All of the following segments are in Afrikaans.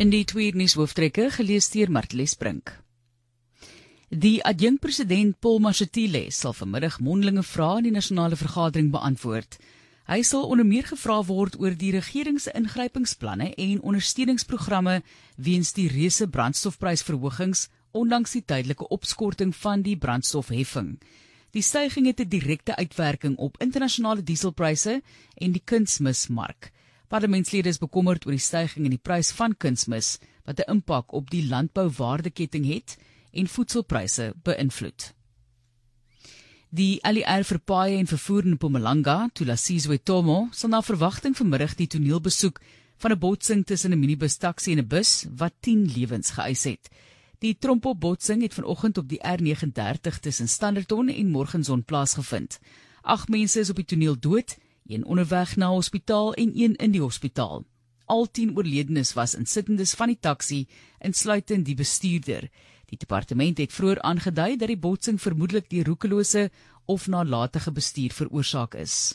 In die twee nuushooftrekke gelees deur Martelies Brink. Die adjunkt-president Paul Mashatile sal vanmiddag mondelinge vrae in die nasionale vergadering beantwoord. Hy sal onder meer gevra word oor die regering se ingrypingsplanne en ondersteuningsprogramme weens die reuse brandstofprysverhogings ondanks die tydelike opskorting van die brandstofheffing. Die styging het 'n direkte uitwerking op internasionale dieselpryse en die kunsmismark. Parlementslede is bekommerd oor die styging in die prys van kunsmis wat 'n impak op die landbouwaardeketting het en voedselpryse beïnvloed. Die LER vir paaie en vervoer in Mpumalanga, Thulasizwe Tomo, sal na verwagting vanmiddag die toneel besoek van 'n botsing tussen 'n minibus taxi en 'n bus wat 10 lewens geëis het. Die trompopbotsing het vanoggend op die R39 tussen Standerton en Morgenson plaasgevind. 8 mense is op die toneel dood, 1 onderweg na hospitaal en 1 in die hospitaal. Al 10 oorledenes was insittendes van die taxi, insluitend die bestuurder. Die departement het vroeër aangedui dat die botsing vermoedelik deur roekelose of nalatige bestuur veroorsaak is.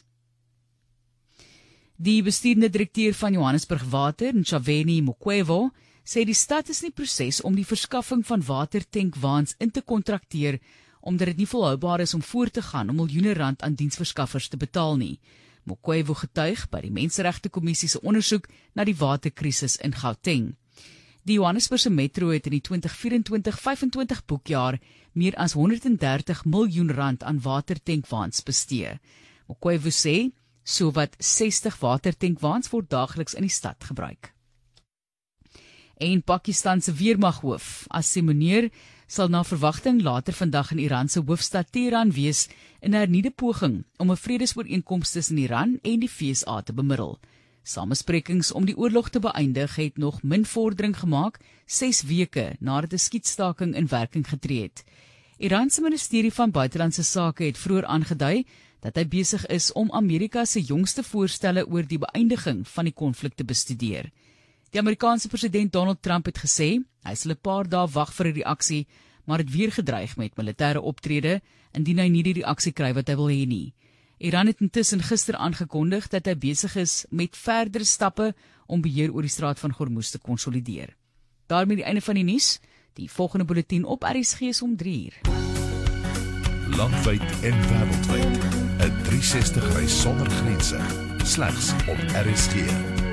Die bestuurende direkteur van Johannesburg Water, Nchaveni Mokwevo, sê die stad is in die proses om die verskaffing van watertankwaans in te kontrakteer, omdat dit nie volhoubaar is om voort te gaan om miljoene rand aan diensverskaffers te betaal nie. Mokwevo getuig by die Menseregtekommissie se ondersoek na die waterkrisis in Gauteng. Die Johannesburgse Metro het in die 2024-25 boekjaar meer as 130 miljoen rand aan watertankwaans bestee. Mokwevo sê, sowat 60 watertankwaans word daagliks in die stad gebruik. En Pakistan se weermaghoof, Asim Munir, sal na verwagting later vandag in Iran se hoofstad Teheran wees in 'n hernieude poging om 'n vredesooreenkoms tussen Iran en die VSA te bemiddel. Samesprekings om die oorlog te beëindig het nog min vordering gemaak 6 weke nadat 'n skietstaking in werking getree het. Iran se ministerie van buitelandse sake het vroeër aangedui dat hy besig is om Amerika se jongste voorstelle oor die beëindiging van die konflik te bestudeer. Die Amerikaanse president Donald Trump het gesê hy sal 'n paar dae wag vir 'n reaksie, maar het weer gedreig met militêre optrede indien hy nie die reaksie kry wat hy wil hê nie. Iran het intussen gister aangekondig dat hy besig is met verdere stappe om beheer oor die straat van Hormuz te konsolideer. Daarmee die einde van die nuus. Die volgende bulletin op RSG is om 3 uur. Landwyd en wêreldwyd. 'n 360 reis sonder grense. Slegs op RSG.